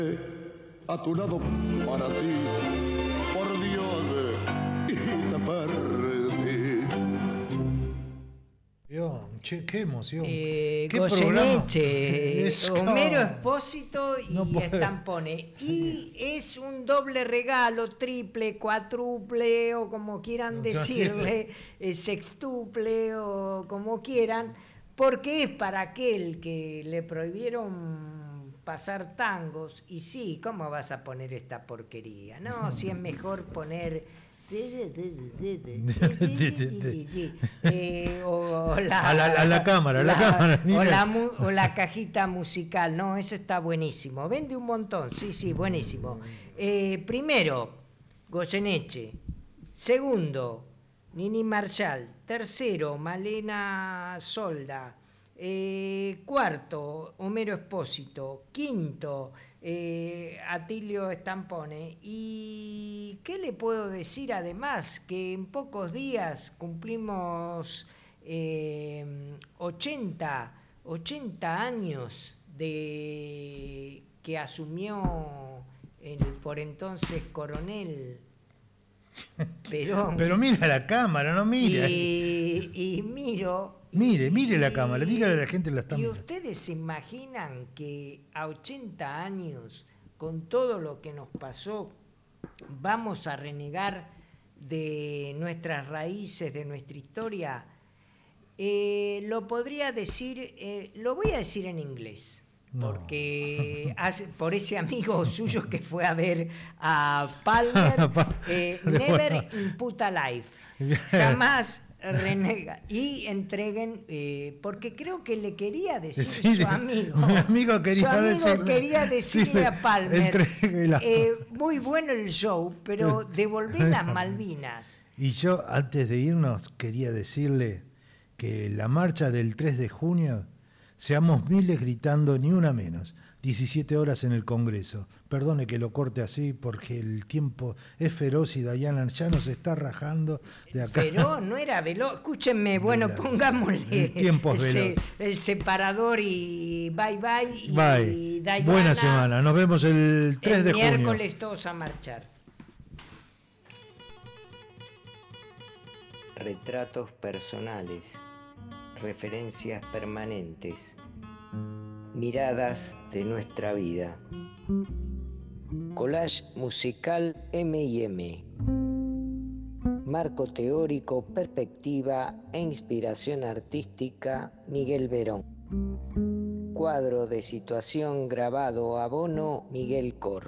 A tu lado para ti, por Dios, y te perdí. Che, qué emoción. ¿Qué Goyeneche, programa? Homero Expósito y No puede. Stampone. Y es un doble regalo, triple, cuádruple o como quieran decirle, sextuple o como quieran, porque es para aquel que le prohibieron pasar tangos. Y sí, ¿cómo vas a poner esta porquería? No, si es mejor poner... o la cámara, o la cajita musical, no, eso está buenísimo, vende un montón, sí, buenísimo. Primero, Goyeneche. Segundo, Nini Marshall. Tercero, Malena Solda. Cuarto, Homero Expósito. Quinto, Atilio Stampone. ¿Y qué le puedo decir además? Que en pocos días cumplimos 80 años de que asumió el por entonces coronel Perón. Pero mira la cámara, no mira. Y miro... Mire la cámara, dígale a la gente la está ¿Y mirando. ustedes se imaginan que a 80 años, con todo lo que nos pasó, vamos a renegar de nuestras raíces, de nuestra historia? Lo podría decir, lo voy a decir en inglés. No. Porque por ese amigo suyo que fue a ver a Palmer, never impute a life, jamás renega y entreguen, porque creo que le quería decir su amigo, quería decirle a Palmer, muy bueno el show, pero devolver las Malvinas. Y yo antes de irnos quería decirle que la marcha del 3 de junio seamos miles gritando ni una menos. 17 horas en el Congreso. Perdone que lo corte así porque el tiempo es feroz y Dayana ya nos está rajando de acá. Feroz, no era veloz. Escúchenme, bueno, pongámosle el tiempo es veloz. El separador y bye. Bye. Dayana, buena semana. Nos vemos el 3 de junio. El miércoles todos a marchar. Retratos personales. Referencias permanentes, miradas de nuestra vida. Collage musical M&M. Marco teórico, perspectiva e inspiración artística Miguel Verón. Cuadro de situación grabado a Bono Miguel Cor.